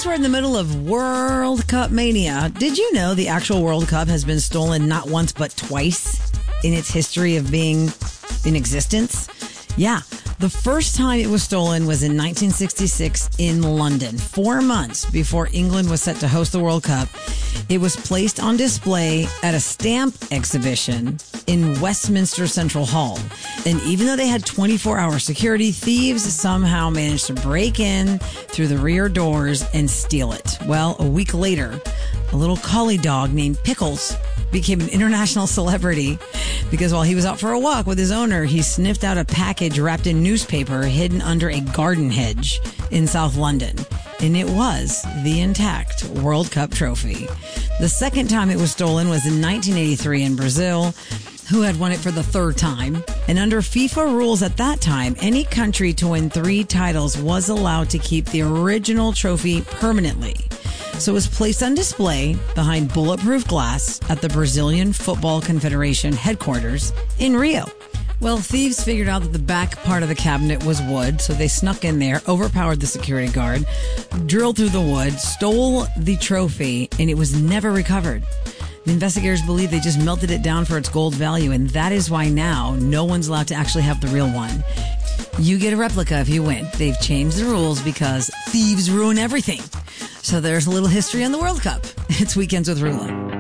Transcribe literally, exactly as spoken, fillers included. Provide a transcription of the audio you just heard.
since we're in the middle of World Cup mania, did you know the actual World Cup has been stolen not once but twice in its history of being in existence? Yeah. The first time it was stolen was in nineteen sixty-six in London, four months before England was set to host the World Cup. It was placed on display at a stamp exhibition in Westminster Central Hall. And even though they had twenty-four hour security, thieves somehow managed to break in through the rear doors and steal it. Well, a week later, a little collie dog named Pickles became an international celebrity because while he was out for a walk with his owner, he sniffed out a package wrapped in newspaper hidden under a garden hedge in South London. And it was the intact World Cup trophy. The second time it was stolen was in nineteen eighty-three in Brazil, who had won it for the third time. And under FIFA rules at that time, any country to win three titles was allowed to keep the original trophy permanently. So it was placed on display behind bulletproof glass at the Brazilian Football Confederation headquarters in Rio. Well, thieves figured out that the back part of the cabinet was wood, so they snuck in there, overpowered the security guard, drilled through the wood, stole the trophy, and it was never recovered. The investigators believe they just melted it down for its gold value, and that is why now no one's allowed to actually have the real one. You get a replica if you win. They've changed the rules because thieves ruin everything. So there's a little history on the World Cup. It's Weekends with Rula.